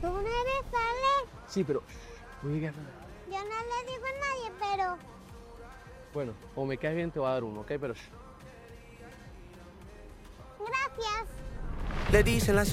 Tú no eres Ale. Sí, pero... Oiga, Yo no le digo a nadie, pero... bueno, o me caes bien te voy a dar uno, ¿ok? Pero... Gracias. Le dicen la